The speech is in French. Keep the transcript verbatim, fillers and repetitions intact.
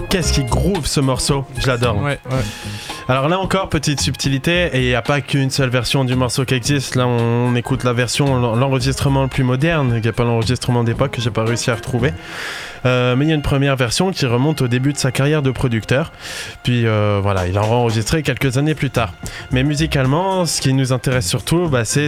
qu'est-ce qui groove ce morceau, je l'adore. Ouais, ouais. Alors là encore, petite subtilité, et il n'y a pas qu'une seule version du morceau qui existe. Là, on écoute la version, l'enregistrement le plus moderne. Il n'y a pas l'enregistrement d'époque que j'ai pas réussi à retrouver. Euh, mais il y a une première version qui remonte au début de sa carrière de producteur. Puis euh, voilà, il a enregistré quelques années plus tard. Mais musicalement, ce qui nous intéresse surtout, bah, c'est